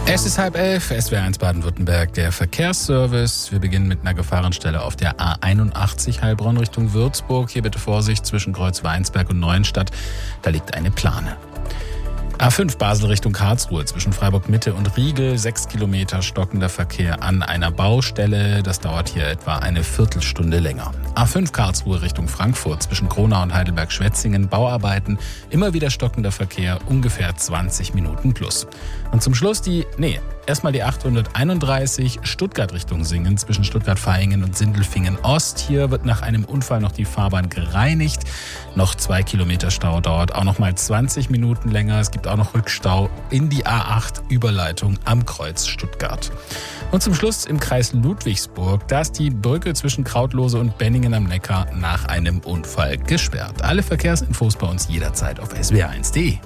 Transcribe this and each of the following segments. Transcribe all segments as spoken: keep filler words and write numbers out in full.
Es ist halb elf, S W R eins Baden-Württemberg, der Verkehrsservice. Wir beginnen mit einer Gefahrenstelle auf der A einundachtzig Heilbronn Richtung Würzburg. Hier bitte Vorsicht zwischen Kreuz-Weinsberg und Neuenstadt. Da liegt eine Plane. A fünf Basel Richtung Karlsruhe zwischen Freiburg-Mitte und Riegel. Sechs Kilometer stockender Verkehr an einer Baustelle. Das dauert hier etwa eine Viertelstunde länger. A fünf Karlsruhe Richtung Frankfurt zwischen Kronau und Heidelberg-Schwetzingen. Bauarbeiten, immer wieder stockender Verkehr, ungefähr zwanzig Minuten plus. Und zum Schluss die, nee, erstmal die achthunderteinunddreißig Stuttgart Richtung Singen zwischen Stuttgart-Vaihingen und Sindelfingen-Ost. Hier wird nach einem Unfall noch die Fahrbahn gereinigt. Noch zwei Kilometer Stau, dauert auch noch mal zwanzig Minuten länger. Es gibt auch noch Rückstau in die A acht Überleitung am Kreuz Stuttgart. Und zum Schluss im Kreis Ludwigsburg, da ist die Brücke zwischen Krautlose und Benningen am Neckar nach einem Unfall gesperrt. Alle Verkehrsinfos bei uns jederzeit auf S W R eins punkt de.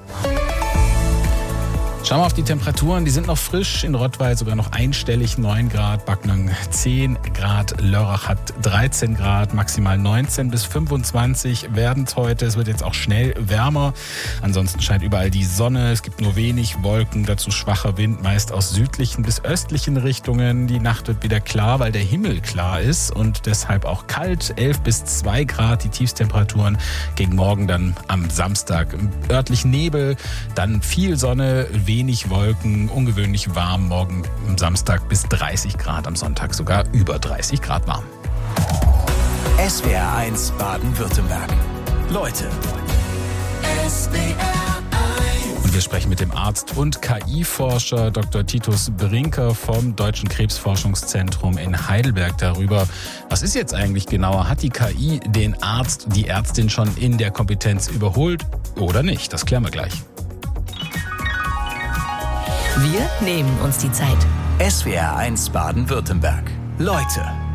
Schauen wir auf die Temperaturen, die sind noch frisch, in Rottweil sogar noch einstellig, neun Grad, Backnang zehn Grad, Lörrach hat dreizehn Grad, maximal neunzehn bis fünfundzwanzig werden es heute. Es wird jetzt auch schnell wärmer, ansonsten scheint überall die Sonne, es gibt nur wenig Wolken, dazu schwacher Wind, meist aus südlichen bis östlichen Richtungen. Die Nacht wird wieder klar, weil der Himmel klar ist und deshalb auch kalt, elf bis zwei Grad die Tiefstemperaturen, gegen morgen dann am Samstag örtlich Nebel, dann viel Sonne, wenig Wolken, ungewöhnlich warm, morgen am Samstag bis dreißig Grad, am Sonntag sogar über dreißig Grad warm. S W R eins Baden-Württemberg. Leute. S W R eins. Und wir sprechen mit dem Arzt und K I-Forscher Doktor Titus Brinker vom Deutschen Krebsforschungszentrum in Heidelberg darüber, was ist jetzt eigentlich genauer? Hat die K I den Arzt, die Ärztin schon in der Kompetenz überholt oder nicht? Das klären wir gleich. Wir nehmen uns die Zeit. S W R eins Baden-Württemberg. Leute.